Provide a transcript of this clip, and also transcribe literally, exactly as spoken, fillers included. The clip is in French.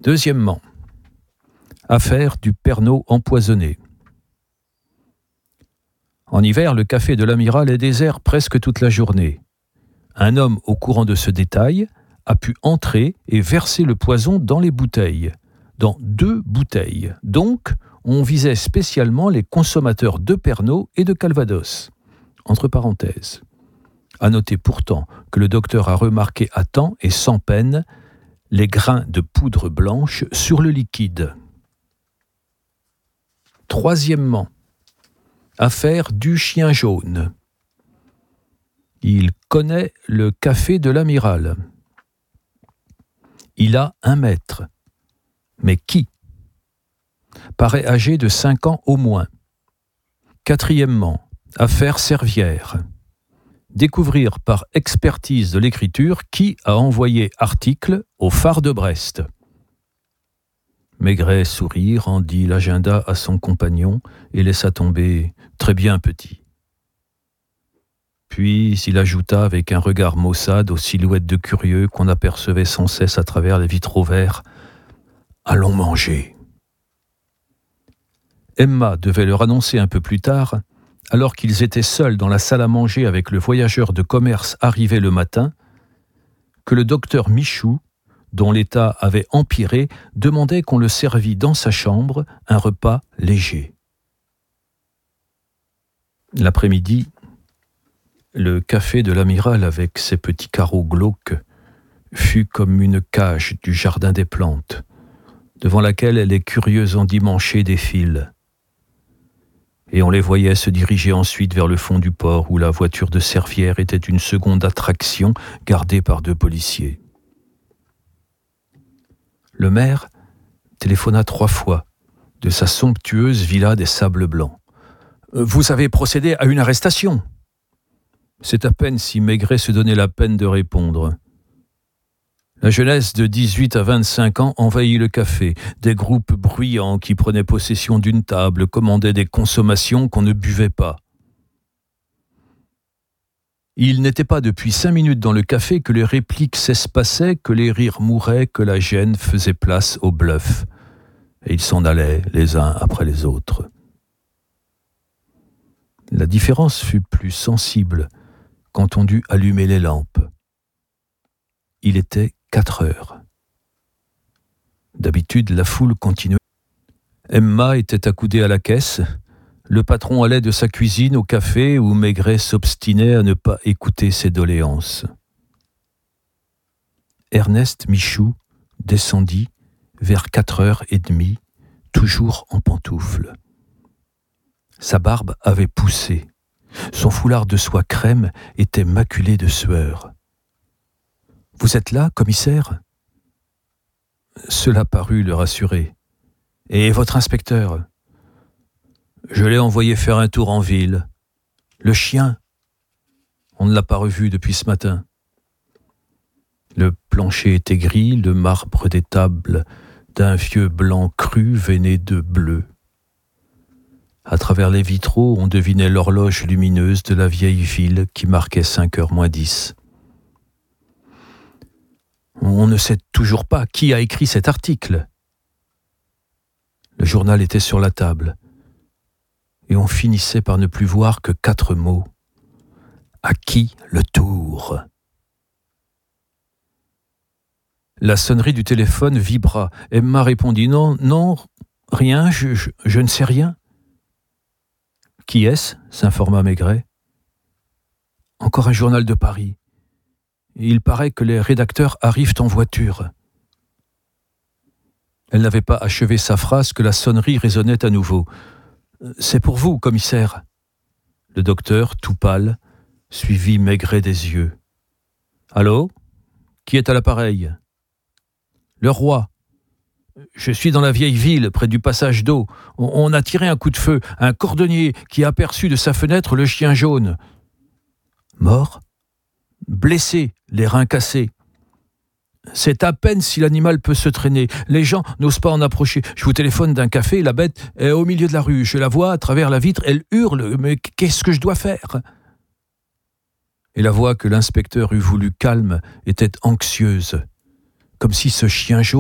Deuxièmement, affaire du Pernod empoisonné. En hiver, le café de l'Amiral est désert presque toute la journée. Un homme au courant de ce détail a pu entrer et verser le poison dans les bouteilles, dans deux bouteilles. Donc, on visait spécialement les consommateurs de Pernod et de Calvados. Entre parenthèses. À noter pourtant que le docteur a remarqué à temps et sans peine les grains de poudre blanche sur le liquide. Troisièmement, affaire du chien jaune. Il connaît le café de l'Amiral. Il a un maître. Mais qui ? Paraît âgé de cinq ans au moins. Quatrièmement, affaire Servière. Découvrir par expertise de l'écriture qui a envoyé article au Phare de Brest. Maigret sourit, rendit l'agenda à son compagnon et laissa tomber « Très bien, petit ». Puis il ajouta avec un regard maussade aux silhouettes de curieux qu'on apercevait sans cesse à travers les vitraux verts « Allons manger ». Emma devait leur annoncer un peu plus tard, alors qu'ils étaient seuls dans la salle à manger avec le voyageur de commerce arrivé le matin, que le docteur Michou, dont l'état avait empiré, demandait qu'on le servît dans sa chambre un repas léger. L'après-midi, le café de l'Amiral avec ses petits carreaux glauques fut comme une cage du jardin des plantes, devant laquelle les curieux endimanchés défilent. Et on les voyait se diriger ensuite vers le fond du port où la voiture de Servière était une seconde attraction gardée par deux policiers. Le maire téléphona trois fois de sa somptueuse villa des Sables Blancs. « Vous avez procédé à une arrestation ?» C'est à peine si Maigret se donnait la peine de répondre. La jeunesse de dix-huit à vingt-cinq ans envahit le café. Des groupes bruyants qui prenaient possession d'une table commandaient des consommations qu'on ne buvait pas. Il n'était pas depuis cinq minutes dans le café que les répliques s'espaçaient, que les rires mouraient, que la gêne faisait place au bluff. Et ils s'en allaient les uns après les autres. La différence fut plus sensible quand on dut allumer les lampes. Il était quatre heures. D'habitude, la foule continuait. Emma était accoudée à la caisse. Le patron allait de sa cuisine au café où Maigret s'obstinait à ne pas écouter ses doléances. Ernest Michou descendit vers quatre heures et demie, toujours en pantoufles. Sa barbe avait poussé. Son foulard de soie crème était maculé de sueur. « Vous êtes là, commissaire ?» Cela parut le rassurer. « Et votre inspecteur ?» Je l'ai envoyé faire un tour en ville. Le chien, on ne l'a pas revu depuis ce matin. Le plancher était gris, le marbre des tables d'un vieux blanc cru veiné de bleu. À travers les vitraux, on devinait l'horloge lumineuse de la vieille ville qui marquait cinq heures moins dix. On ne sait toujours pas qui a écrit cet article. Le journal était sur la table. Et on finissait par ne plus voir que quatre mots. À qui le tour ? La sonnerie du téléphone vibra. Emma répondit « Non, non, rien, je, je, je ne sais rien. » « Qui est-ce » s'informa Maigret. « Encore un journal de Paris. Il paraît que les rédacteurs arrivent en voiture. » Elle n'avait pas achevé sa phrase que la sonnerie résonnait à nouveau. « C'est pour vous, commissaire. » Le docteur, tout pâle, suivit Maigret des yeux. « Allô ? Qui est à l'appareil ? » ?»« Le roi. Je suis dans la vieille ville, près du passage d'eau. On, on a tiré un coup de feu. Un cordonnier qui a aperçu de sa fenêtre le chien jaune. »« Mort ? » ?»« Blessé, les reins cassés. C'est à peine si l'animal peut se traîner. Les gens n'osent pas en approcher. Je vous téléphone d'un café, la bête est au milieu de la rue. Je la vois à travers la vitre, elle hurle. Mais qu'est-ce que je dois faire ? Et la voix que l'inspecteur eût voulu calme était anxieuse, comme si ce chien jaune